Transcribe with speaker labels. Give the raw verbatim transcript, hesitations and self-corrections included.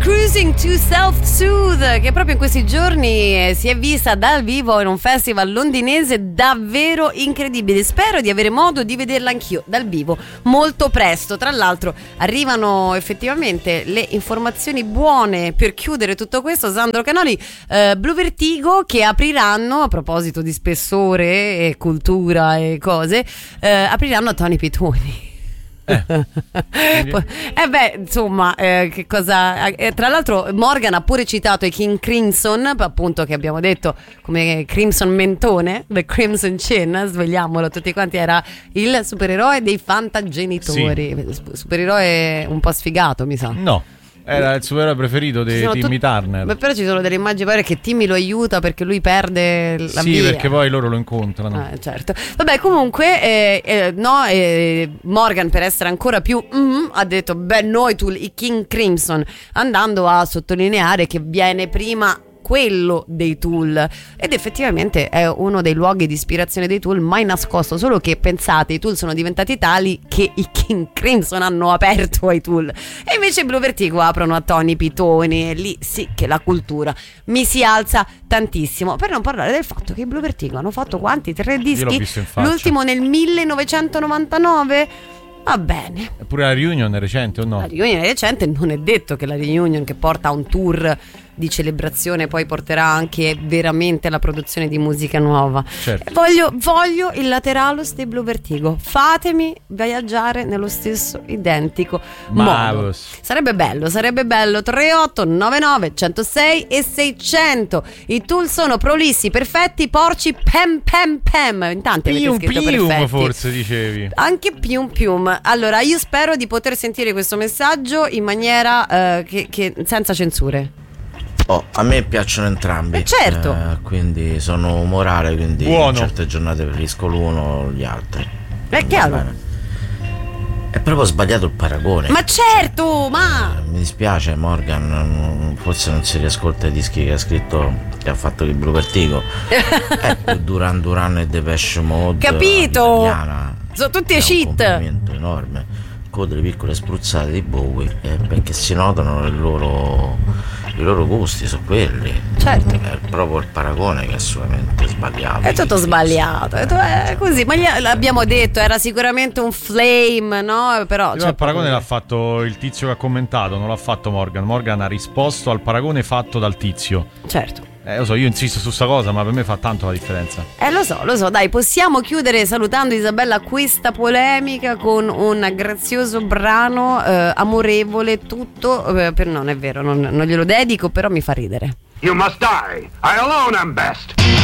Speaker 1: Cruising to Self-Soothe, che proprio in questi giorni si è vista dal vivo in un festival londinese davvero incredibile. Spero di avere modo di vederla anch'io dal vivo molto presto. Tra l'altro arrivano effettivamente le informazioni buone per chiudere tutto questo. Sandro Canoli, eh, Blu Vertigo, che apriranno, a proposito di spessore e cultura e cose, eh, apriranno a Tony Pitoni. Eh. eh beh, insomma, eh, che cosa. Eh, tra l'altro, Morgan ha pure citato i King Crimson, appunto, che abbiamo detto come Crimson Mentone, The Crimson Chin, svegliamolo tutti quanti, era il supereroe dei Fantagenitori. Sì. Supereroe un po' sfigato, mi sa.
Speaker 2: No. Era il supereroe preferito di Timmy tut- Turner.
Speaker 1: Beh, però ci sono delle immagini pare che Timmy lo aiuta perché lui perde la
Speaker 2: sì,
Speaker 1: via.
Speaker 2: Sì, perché poi loro lo incontrano.
Speaker 1: Eh, certo. Vabbè, comunque eh, eh, no, eh, Morgan, per essere ancora più mm, ha detto beh, noi tu i King Crimson, andando a sottolineare che viene prima quello dei Tool, ed effettivamente è uno dei luoghi di ispirazione dei Tool mai nascosto, solo che pensate, i Tool sono diventati tali che i King Crimson hanno aperto ai Tool, e invece i Blu Vertigo aprono a Tony Pitoni, e lì sì che la cultura mi si alza tantissimo. Per non parlare del fatto che i Blu Vertigo hanno fatto quanti? Tre dischi?
Speaker 2: Io l'ho visto in faccia.
Speaker 1: L'ultimo nel millenovecentonovantanove. Va bene.
Speaker 2: Eppure la reunion è recente o no?
Speaker 1: La reunion è recente, non è detto che la reunion che porta a un tour di celebrazione poi porterà anche veramente alla produzione di musica nuova.
Speaker 2: Certo.
Speaker 1: Voglio, voglio il Lateralos dei Blu Vertigo. Fatemi viaggiare nello stesso identico
Speaker 2: Marvelous.
Speaker 1: modo. Sarebbe bello, sarebbe bello. tre otto nove nove uno zero sei e seicento. I Tool sono prolissi, perfetti, porci, pem pem pem. In tanti avete
Speaker 2: pium,
Speaker 1: scritto
Speaker 2: pium,
Speaker 1: perfetti.
Speaker 2: forse dicevi.
Speaker 1: Anche pium pium. Allora, io spero di poter sentire questo messaggio in maniera eh, che, che senza censure.
Speaker 3: Oh, a me piacciono entrambi.
Speaker 1: Eh certo.
Speaker 3: Eh, quindi sono umorale, quindi
Speaker 2: Buono.
Speaker 3: in certe giornate preferisco l'uno o gli altri.
Speaker 1: È chiaro.
Speaker 3: È proprio sbagliato il paragone.
Speaker 1: Ma certo, ma
Speaker 3: Eh, mi dispiace Morgan, forse non si riascolta i dischi che ha scritto, che ha fatto il Blu Vertigo. È più Duran Duran e Depeche Mode.
Speaker 1: capito.
Speaker 3: Italiana,
Speaker 1: Sono tutti
Speaker 3: è
Speaker 1: e
Speaker 3: un
Speaker 1: shit.
Speaker 3: complimento enorme. Con delle piccole spruzzate di Bowie, eh, perché si notano le loro, i loro gusti su quelli.
Speaker 1: Certo.
Speaker 3: È proprio il paragone che è assolutamente sbagliato.
Speaker 1: È tutto sbagliato, è, è così, ma gli- l'abbiamo detto, era sicuramente un flame, no? Però
Speaker 2: Sì,
Speaker 1: cioè,
Speaker 2: il paragone l'ha fatto il tizio che ha commentato, non l'ha fatto Morgan. Morgan ha risposto al paragone fatto dal tizio.
Speaker 1: certo.
Speaker 2: Eh, lo so, io insisto su sta cosa, ma per me fa tanto la differenza.
Speaker 1: Eh lo so, lo so, dai, possiamo chiudere salutando Isabella questa polemica con un grazioso brano eh, amorevole, tutto, eh, per, non è vero, non, non glielo dedico, però mi fa ridere.
Speaker 4: You must die. I alone am best.